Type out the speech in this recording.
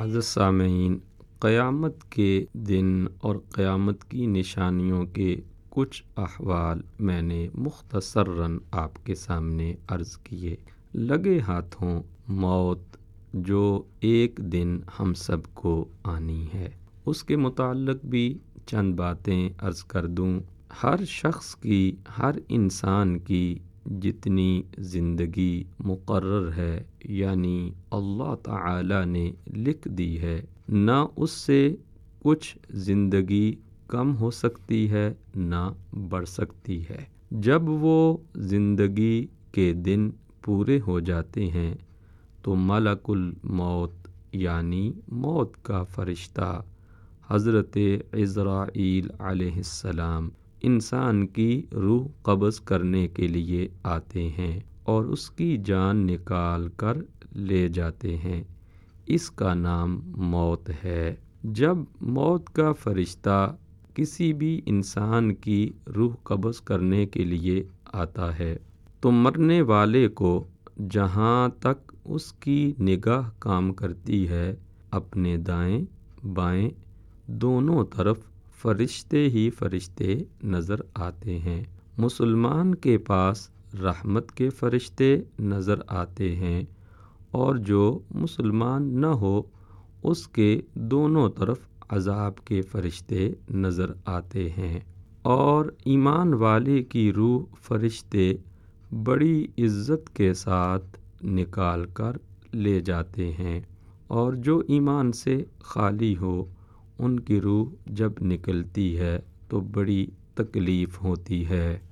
معزز سامعین، قیامت کے دن اور قیامت کی نشانیوں کے کچھ احوال میں نے مختصراً آپ کے سامنے عرض کیے۔ لگے ہاتھوں موت جو ایک دن ہم سب کو آنی ہے، اس کے متعلق بھی چند باتیں عرض کر دوں۔ ہر شخص کی، ہر انسان کی جتنی زندگی مقرر ہے، یعنی اللہ تعالی نے لکھ دی ہے، نہ اس سے کچھ زندگی کم ہو سکتی ہے نہ بڑھ سکتی ہے۔ جب وہ زندگی کے دن پورے ہو جاتے ہیں تو ملک الموت یعنی موت کا فرشتہ حضرت عزرائیل علیہ السلام انسان کی روح قبض کرنے کے لیے آتے ہیں اور اس کی جان نکال کر لے جاتے ہیں۔ اس کا نام موت ہے۔ جب موت کا فرشتہ کسی بھی انسان کی روح قبض کرنے کے لیے آتا ہے تو مرنے والے کو جہاں تک اس کی نگاہ کام کرتی ہے، اپنے دائیں بائیں دونوں طرف فرشتے ہی فرشتے نظر آتے ہیں۔ مسلمان کے پاس رحمت کے فرشتے نظر آتے ہیں اور جو مسلمان نہ ہو اس کے دونوں طرف عذاب کے فرشتے نظر آتے ہیں، اور ایمان والے کی روح فرشتے بڑی عزت کے ساتھ نکال کر لے جاتے ہیں، اور جو ایمان سے خالی ہو ان کی روح جب نکلتی ہے تو بڑی تکلیف ہوتی ہے۔